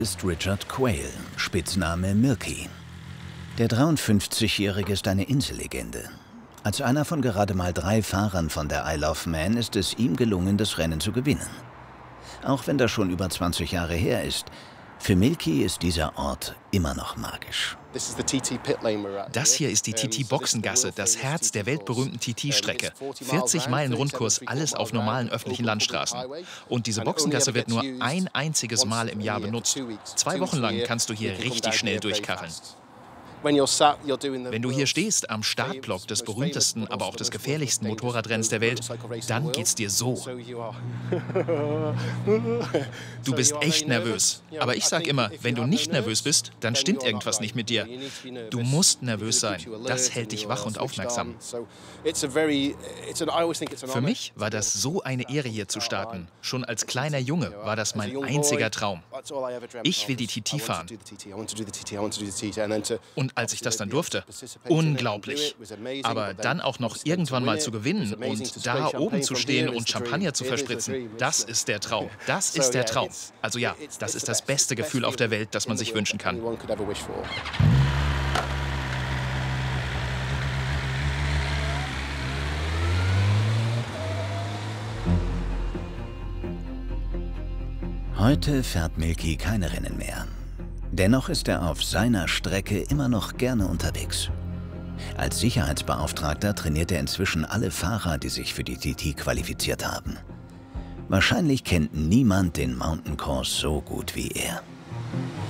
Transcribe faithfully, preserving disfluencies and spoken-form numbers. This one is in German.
Ist Richard Quayle, Spitzname Milky. Der dreiundfünfzigjährige ist eine Insellegende. Als einer von gerade mal drei Fahrern von der Isle of Man ist es ihm gelungen, das Rennen zu gewinnen. Auch wenn das schon über zwanzig Jahre her ist, für Milky ist dieser Ort immer noch magisch. Das hier ist die T T-Boxengasse, das Herz der weltberühmten T T-Strecke. vierzig Meilen Rundkurs, alles auf normalen öffentlichen Landstraßen. Und diese Boxengasse wird nur ein einziges Mal im Jahr benutzt. Zwei Wochen lang kannst du hier richtig schnell durchkacheln. Wenn du hier stehst, am Startblock des berühmtesten, aber auch des gefährlichsten Motorradrennens der Welt, dann geht's dir so. Du bist echt nervös. Aber ich sag immer, wenn du nicht nervös bist, dann stimmt irgendwas nicht mit dir. Du musst nervös sein. Das hält dich wach und aufmerksam. Für mich war das so eine Ehre, hier zu starten. Schon als kleiner Junge war das mein einziger Traum. Ich will die T T fahren. Und als ich das dann durfte, unglaublich. Aber dann auch noch irgendwann mal zu gewinnen und da oben zu stehen und Champagner zu verspritzen, das ist der Traum. Das ist der Traum. Also ja, das ist das beste Gefühl auf der Welt, das man sich wünschen kann. Heute fährt Milky keine Rennen mehr. Dennoch ist er auf seiner Strecke immer noch gerne unterwegs. Als Sicherheitsbeauftragter trainiert er inzwischen alle Fahrer, die sich für die T T qualifiziert haben. Wahrscheinlich kennt niemand den Mountain Course so gut wie er.